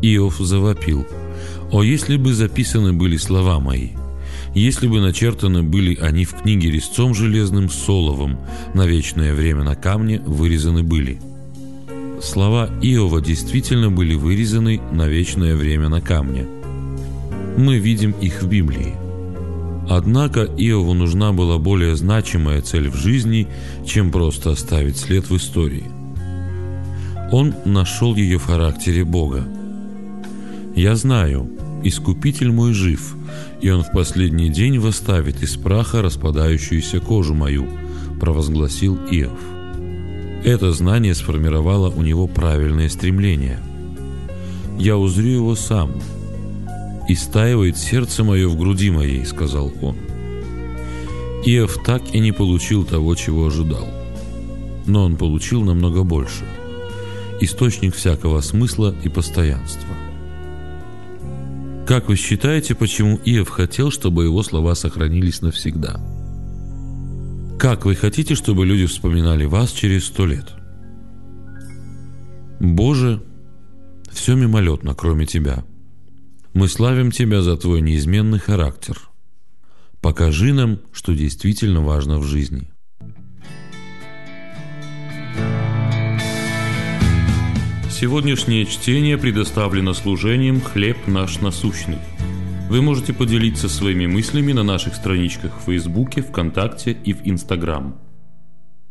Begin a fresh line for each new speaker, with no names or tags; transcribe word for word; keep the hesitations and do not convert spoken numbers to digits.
Иов завопил: «О, если бы записаны были слова мои, если бы начертаны были они в книге резцом железным соловом, на вечное время на камне вырезаны были». Слова Иова действительно были вырезаны на вечное время на камне. Мы видим их в Библии. Однако Иову нужна была более значимая цель в жизни, чем просто оставить след в истории. Он нашел ее в характере Бога. «Я знаю, Искупитель мой жив, и Он в последний день восставит из праха распадающуюся кожу мою», провозгласил Иов. Это знание сформировало у него правильное стремление. «Я узрю его сам. Истаивает сердце мое в груди моей», — сказал он. Иов так и не получил того, чего ожидал. Но он получил намного больше. Источник всякого смысла и постоянства. Как вы считаете, почему Иов хотел, чтобы его слова сохранились навсегда? Как вы хотите, чтобы люди вспоминали вас через сто лет? Боже, все мимолетно, кроме Тебя. Мы славим Тебя за Твой неизменный характер. Покажи нам, что действительно важно в жизни. Сегодняшнее чтение предоставлено служением «Хлеб наш насущный». Вы можете поделиться своими мыслями на наших страничках в Фейсбуке, ВКонтакте и в Инстаграм.